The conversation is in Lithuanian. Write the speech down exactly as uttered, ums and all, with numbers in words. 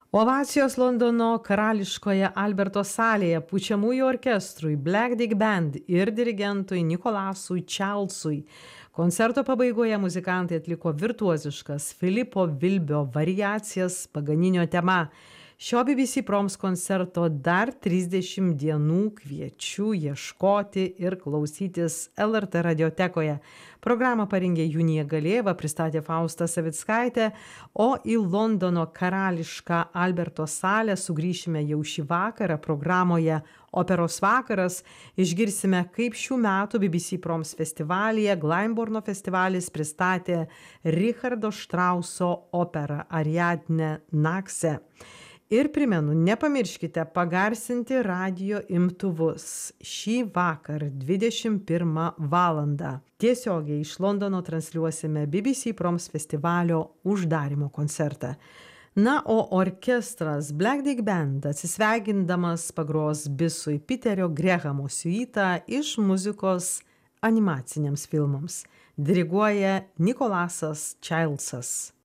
Ovacijos Londono karališkoje Alberto salėje pučiamųjų orkestrui Black Dig Band ir dirigentui Nicholasui Charlesui. Koncerto pabaigoje muzikantai atliko virtuoziškas Filipo Vilbio variacijas Paganinio tema. Šio B B C Proms koncerto dar trisdešimt dienų kviečiu ieškoti ir klausytis L R T radiotekoje. Programą parengė Junija Galėva, pristatė Fausta Savickaitė, o į Londono karališką Alberto salę sugrįšime jau šį vakarą programoje Operos vakaras. Išgirsime, kaip šių metų B B C Proms festivalyje Glyndebourne festivalis pristatė Richardo Štrauso operą Ariadnė Nakse. Ir primenu, nepamirškite pagarsinti radijo imtuvus šį vakar dvidešimt pirmą valandą. Tiesiogiai iš Londono transliuosime B B C Proms festivalio uždarymo koncertą. Na, o orkestras Black Dig Band atsisveikindamas pagros bisui Peterio Grehamo siuitą iš muzikos animaciniams filmams. Diriguoja Nicholasas Charlesas.